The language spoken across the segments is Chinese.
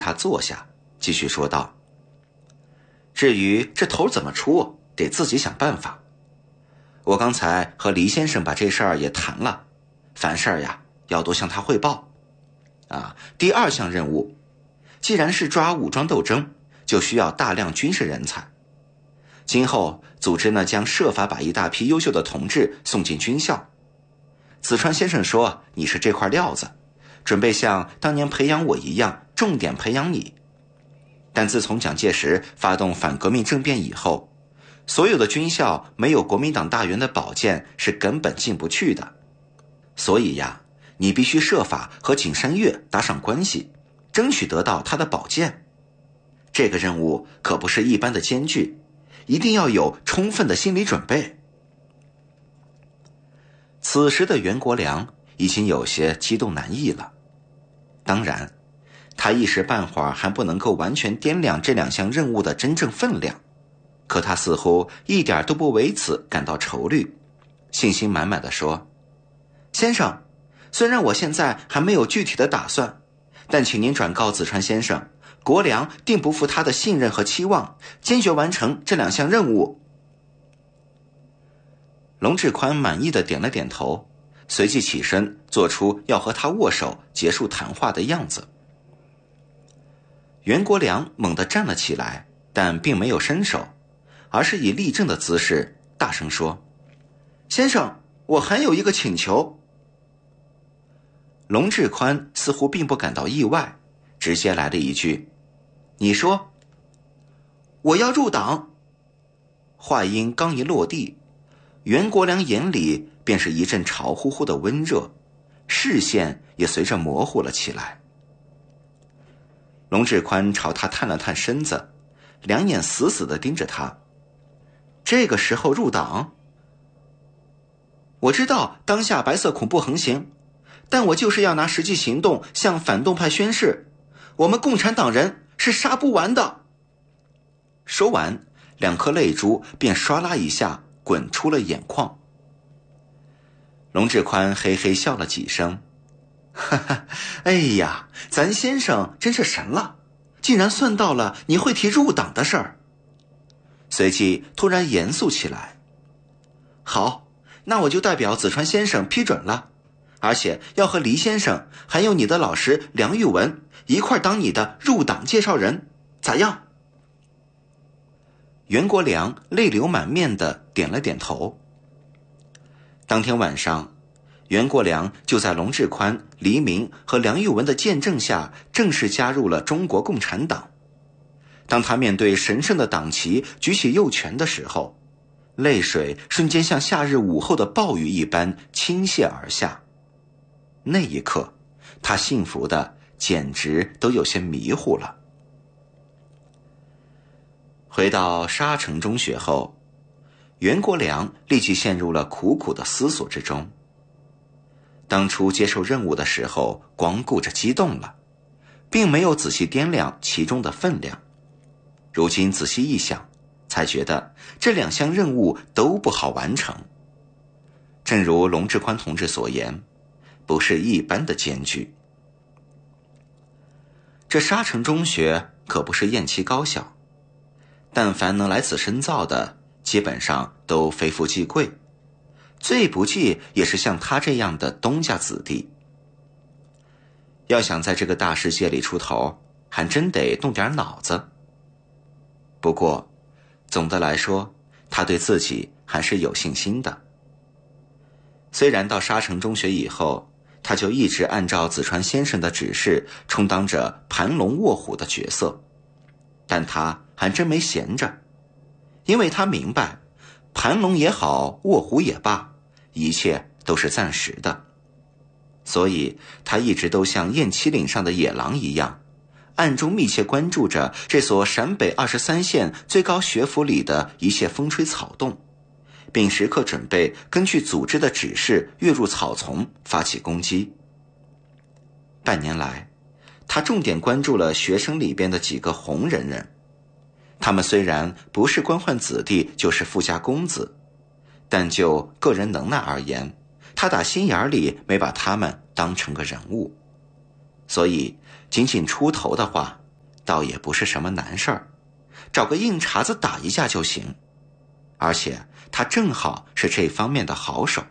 他坐下，继续说道：至于这头怎么出，得自己想办法。我刚才和黎先生把这事儿也谈了，凡事呀要多向他汇报。第二项任务，既然是抓武装斗争，就需要大量军事人才。今后组织呢将设法把一大批优秀的同志送进军校。子川先生说你是这块料子，准备像当年培养我一样重点培养你。但自从蒋介石发动反革命政变以后，所有的军校没有国民党大员的保荐是根本进不去的。所以呀，你必须设法和景山岳搭上关系，争取得到他的保荐。这个任务可不是一般的艰巨，一定要有充分的心理准备。此时的袁国良已经有些激动难抑了。当然，他一时半会儿还不能够完全掂量这两项任务的真正分量，可他似乎一点都不为此感到愁虑，信心满满地说：先生，虽然我现在还没有具体的打算，但请您转告子川先生，国良定不负他的信任和期望，坚决完成这两项任务。龙志宽满意的点了点头，随即起身做出要和他握手结束谈话的样子。袁国良猛地站了起来，但并没有伸手，而是以立正的姿势大声说：先生，我还有一个请求。龙志宽似乎并不感到意外，直接来了一句：你说。我要入党。话音刚一落地，袁国良眼里便是一阵潮乎乎的温热，视线也随着模糊了起来。龙志宽朝他探了探身子，两眼死死地盯着他。这个时候入党？我知道当下白色恐怖横行，但我就是要拿实际行动向反动派宣誓，我们共产党人是杀不完的。说完，两颗泪珠便唰啦一下滚出了眼眶。龙志宽嘿嘿笑了几声，哈哈，哎呀，咱先生真是神了，竟然算到了你会提入党的事儿。随即突然严肃起来，好，那我就代表子川先生批准了，而且要和黎先生还有你的老师梁玉文一块当你的入党介绍人，咋样？袁国良泪流满面地点了点头。当天晚上，袁国良就在龙志宽、黎明和梁玉文的见证下正式加入了中国共产党。当他面对神圣的党旗举起右拳的时候，泪水瞬间像夏日午后的暴雨一般倾泻而下。那一刻，他幸福的简直都有些迷糊了。回到沙城中学后，袁国良立即陷入了苦苦的思索之中。当初接受任务的时候光顾着激动了，并没有仔细掂量其中的分量。如今仔细一想，才觉得这两项任务都不好完成。正如龙志宽同志所言，不是一般的艰巨。这沙城中学可不是燕栖高校，但凡能来此深造的，基本上都非富即贵，最不济也是像他这样的东家子弟。要想在这个大世界里出头，还真得动点脑子。不过总的来说，他对自己还是有信心的。虽然到沙城中学以后，他就一直按照子川先生的指示充当着盘龙卧虎的角色，但他还真没闲着，因为他明白，盘龙也好，卧虎也罢，一切都是暂时的。所以他一直都像雁栖岭上的野狼一样，暗中密切关注着这所陕北23县最高学府里的一切风吹草动，并时刻准备根据组织的指示跃入草丛发起攻击。半年来，他重点关注了学生里边的几个红人人，他们虽然不是官宦子弟，就是富家公子，但就个人能耐而言，他打心眼里没把他们当成个人物。所以仅仅出头的话， 倒也不是什么难事儿，找个硬茬子打一架就行。而且他正好是这方面的好手。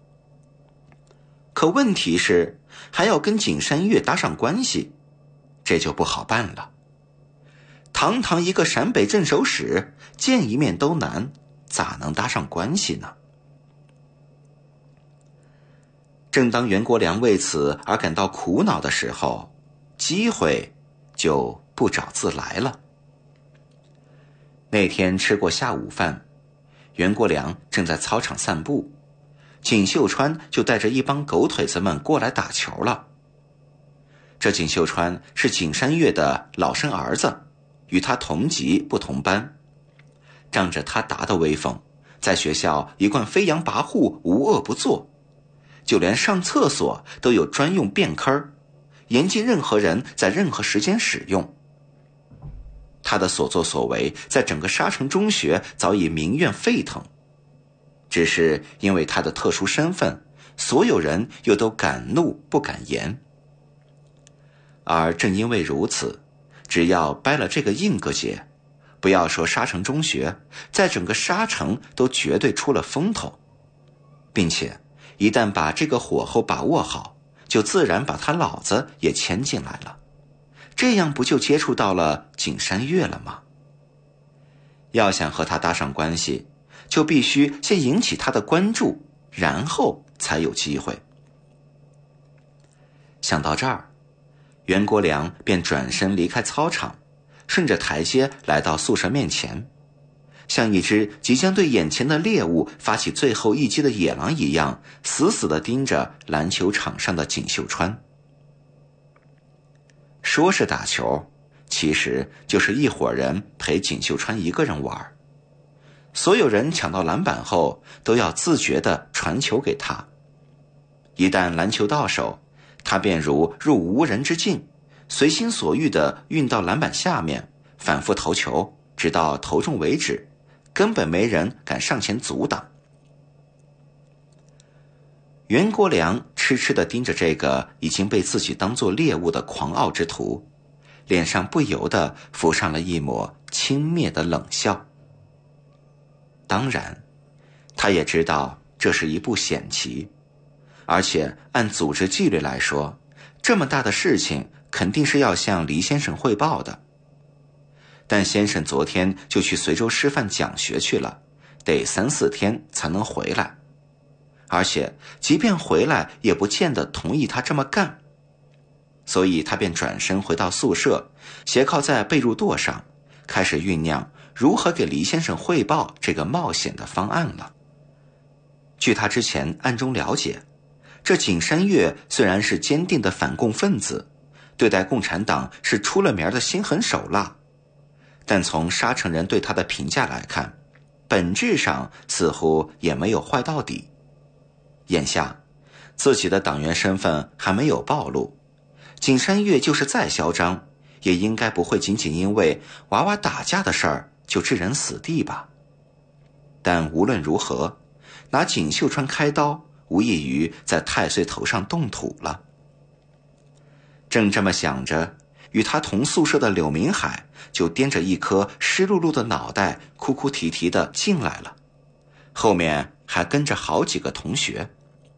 可问题是，还要跟景山月搭上关系，这就不好办了。堂堂一个陕北镇守使，见一面都难，咋能搭上关系呢？正当袁国良为此而感到苦恼的时候，机会就不找自来了。那天吃过下午饭，袁国良正在操场散步，锦绣川就带着一帮狗腿子们过来打球了。这锦绣川是景山月的老生儿子，与他同级不同班，仗着他达的威风，在学校一贯飞扬跋扈，无恶不作，就连上厕所都有专用便坑，严禁任何人在任何时间使用。他的所作所为在整个沙城中学早已民怨沸腾，只是因为他的特殊身份，所有人又都敢怒不敢言。而正因为如此，只要掰了这个硬个结，不要说沙城中学，在整个沙城都绝对出了风头，并且一旦把这个火候把握好，就自然把他老子也牵进来了，这样不就接触到了景山月了吗？要想和他搭上关系，就必须先引起他的关注，然后才有机会。想到这儿，袁国良便转身离开操场，顺着台阶来到宿舍面前，像一只即将对眼前的猎物发起最后一击的野狼一样，死死地盯着篮球场上的锦绣川。说是打球，其实就是一伙人陪锦绣川一个人玩。所有人抢到篮板后，都要自觉地传球给他。一旦篮球到手，他便如入无人之境，随心所欲地运到篮板下面，反复投球，直到投中为止，根本没人敢上前阻挡。袁国良痴痴地盯着这个已经被自己当作猎物的狂傲之徒，脸上不由得浮上了一抹轻蔑的冷笑。当然，他也知道这是一步险棋，而且按组织纪律来说，这么大的事情肯定是要向黎先生汇报的。但先生昨天就去随州师范讲学去了，得3、4天才能回来，而且即便回来也不见得同意他这么干。所以他便转身回到宿舍，斜靠在被褥垛上，开始酝酿如何给黎先生汇报这个冒险的方案了。据他之前暗中了解，这景山月虽然是坚定的反共分子，对待共产党是出了名的心狠手辣，但从沙城人对他的评价来看，本质上似乎也没有坏到底。眼下自己的党员身份还没有暴露，景山月就是再嚣张，也应该不会仅仅因为娃娃打架的事儿就置人死地吧。但无论如何，拿锦绣川开刀无异于在太岁头上动土了。正这么想着，与他同宿舍的柳明海就掂着一颗湿漉漉的脑袋，哭哭啼啼地进来了，后面还跟着好几个同学。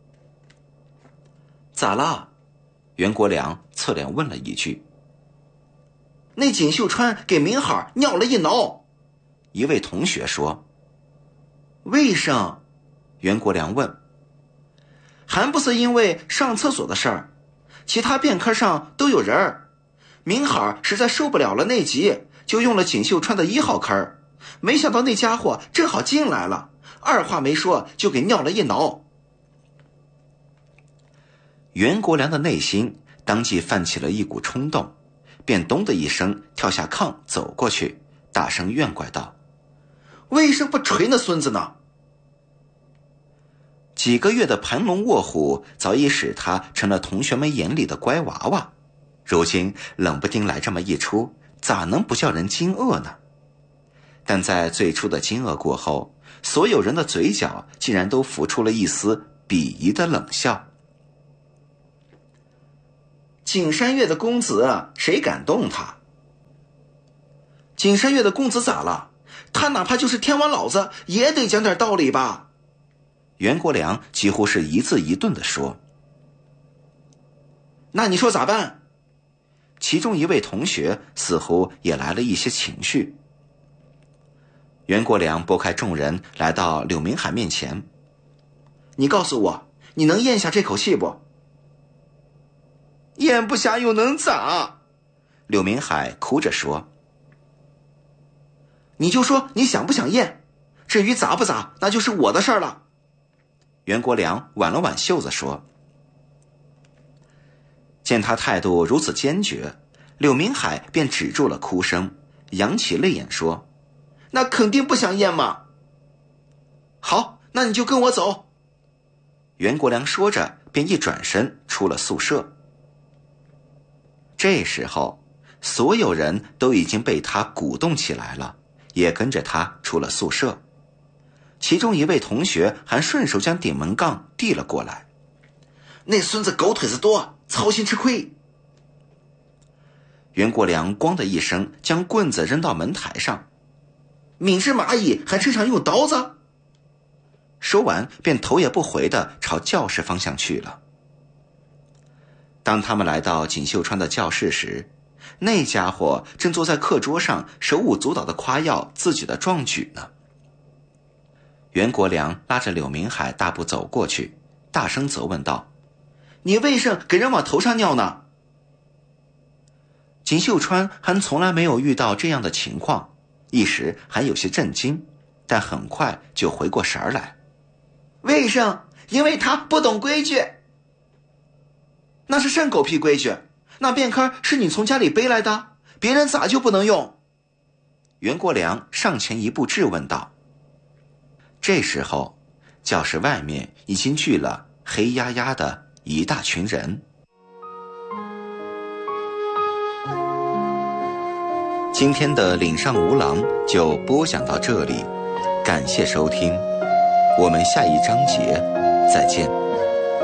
咋了？袁国良侧脸问了一句。那锦绣川给明海尿了一挠，一位同学说。为甚？袁国良问。还不是因为上厕所的事儿，其他便坑上都有人儿。明海实在受不了了内急，就用了锦绣川的1号坑，没想到那家伙正好进来了，二话没说就给尿了一挠。袁国良的内心当即泛起了一股冲动，便咚的一声跳下炕走过去，大声怨怪道：为什么不捶那孙子呢？几个月的盘龙卧虎早已使他成了同学们眼里的乖娃娃，如今冷不丁来这么一出，咋能不叫人惊愕呢？但在最初的惊愕过后，所有人的嘴角竟然都浮出了一丝鄙夷的冷笑。景山月的公子谁敢动他？ 景山月的公子咋了？他哪怕就是天王老子，也得讲点道理吧？ 袁国良几乎是一字一顿地说。 那你说咋办？ 其中一位同学似乎也来了一些情绪。袁国良拨开众人，来到柳明海面前。 你告诉我，你能咽下这口气不？咽不下又能咋？ 柳明海哭着说。 你就说你想不想咽，至于咋不咋，那就是我的事儿了。 袁国良挽了挽袖子说。见他态度如此坚决，柳明海便止住了哭声，扬起泪眼说： 那肯定不想咽嘛。好，那你就跟我走。 袁国良说着便一转身出了宿舍。这时候所有人都已经被他鼓动起来了，也跟着他出了宿舍。其中一位同学还顺手将顶门杠递了过来。 那孙子狗腿子多，操心吃亏。 袁国良咣的一声将棍子扔到门台上。 敏是蚂蚁，还趁场用刀子？ 说完便头也不回地朝教室方向去了。当他们来到锦绣川的教室时，那家伙正坐在课桌上手舞足蹈地夸耀自己的壮举呢。袁国良拉着柳明海大步走过去，大声责问道： 你为甚给人往头上尿呢？ 锦绣川还从来没有遇到这样的情况，一时还有些震惊，但很快就回过神来。 为甚？因为他不懂规矩。那是甚狗屁规矩？那便坑是你从家里背来的，别人咋就不能用？ 袁国良上前一步质问道。这时候教室外面已经聚了黑压压的一大群人。今天的岭上无郎就播讲到这里，感谢收听，我们下一章节再见。